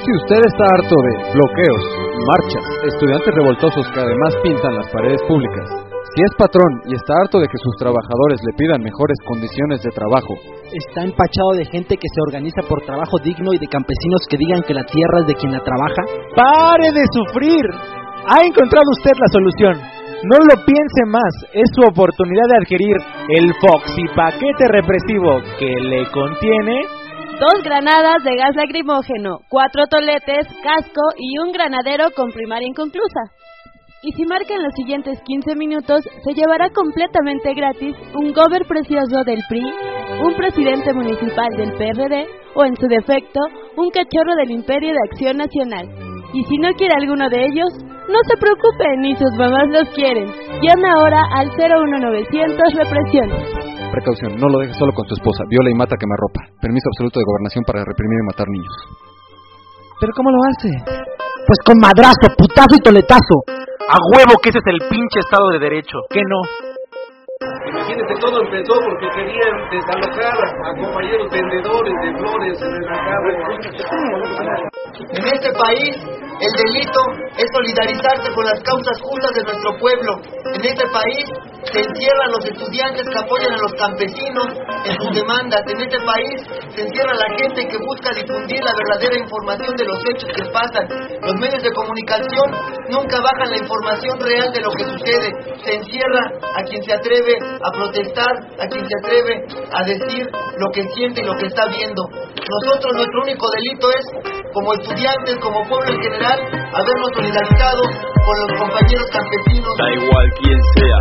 Si usted está harto de bloqueos, marchas, estudiantes revoltosos que además pintan las paredes públicas, si es patrón y está harto de que sus trabajadores le pidan mejores condiciones de trabajo, está empachado de gente que se organiza por trabajo digno y de campesinos que digan que la tierra es de quien la trabaja, ¡pare de sufrir! Ha encontrado usted la solución. No lo piense más, es su oportunidad de adquirir el Foxy paquete represivo que le contiene 2 granadas de gas lacrimógeno, 4 toletes, casco y un granadero con primaria inconclusa. Y si marca en los siguientes 15 minutos, se llevará completamente gratis un gober precioso del PRI, un presidente municipal del PRD o, en su defecto, un cachorro del Imperio de Acción Nacional. Y si no quiere alguno de ellos, no se preocupe, ni sus mamás los quieren. Llame ahora al 01900 represión. Precaución, no lo deje solo con su esposa, viola y mata quemarropa. Permiso absoluto de gobernación para reprimir y matar niños. ¿Pero cómo lo hace? Pues con madrazo, putazo y toletazo. A huevo que ese es el pinche Estado de Derecho. ¿Qué no? Imagínense, todo empezó porque querían desalojar a compañeros vendedores de flores en la calle. En este país, el delito es solidarizarse con las causas justas de nuestro pueblo. En este país se encierran los estudiantes que apoyan a los campesinos en sus demandas. En este país se encierra la gente que busca difundir la verdadera información de los hechos que pasan. Los medios de comunicación nunca bajan la información real de lo que sucede. Se encierra a quien se atreve a protestar, a quien se atreve a decir lo que siente y lo que está viendo. Nosotros, nuestro único delito es, como estudiantes, como pueblo en general, habernos solidarizado con los compañeros campesinos. Da igual quién sea.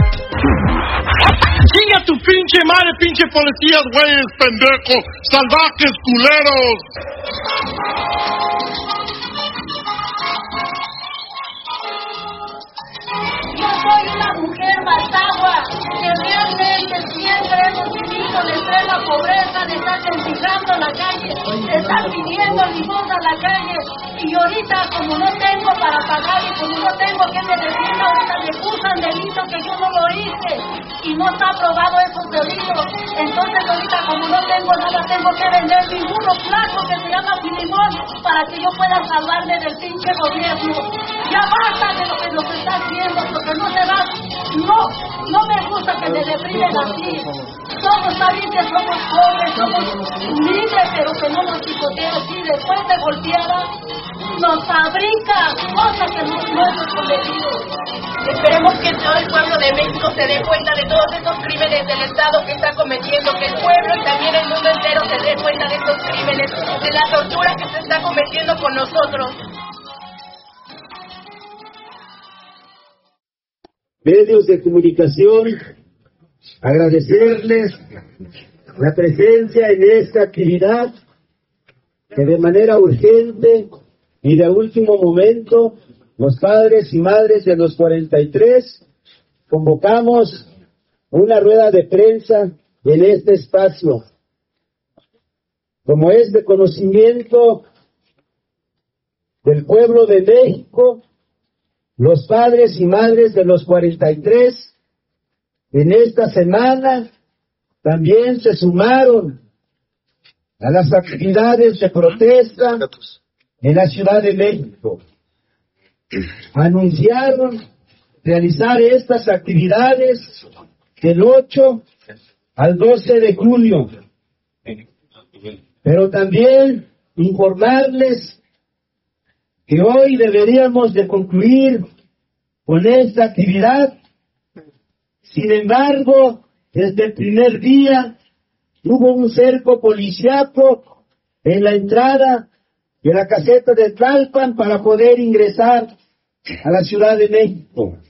¡Chinga tu pinche madre, pinche policías, güeyes, pendejos, salvajes, culeros! Yo soy una mujer Mazahua, que realmente siempre hemos vivido en extrema pobreza, de estar mendigando la calle, de estar pidiendo limosna a la calle, y ahorita como no tengo para pagar y como no tengo que me defienda, ahorita me acusan delito que yo no lo hice, y no está aprobado esos delitos. Entonces ahorita como no tengo nada, tengo que vender mi burro flaco que se llama Filimón, para que yo pueda salvarme del pinche gobierno. Ya basta de lo que nos está haciendo, porque no se va, no me gusta que me deprimen así. Somos bien que somos pobres, somos humildes, pero que no nos picoteen así. Después de golpeada, nos fabrica cosas que no es nuestro debido. Esperemos que todo el pueblo de México se dé cuenta de todos estos crímenes del Estado que está cometiendo, que el pueblo y también el mundo entero se dé cuenta de estos crímenes, de la tortura que se está cometiendo con nosotros. Medios de comunicación, agradecerles la presencia en esta actividad que de manera urgente y de último momento los padres y madres de los 43 convocamos una rueda de prensa en este espacio. Como es de conocimiento del pueblo de México, los padres y madres de los 43 en esta semana también se sumaron a las actividades de protesta en la Ciudad de México. Anunciaron realizar estas actividades del 8 al 12 de junio. Pero también informarles que hoy deberíamos de concluir con esta actividad. Sin embargo, desde el primer día hubo un cerco policiaco en la entrada de la caseta de Tlalpan para poder ingresar a la Ciudad de México.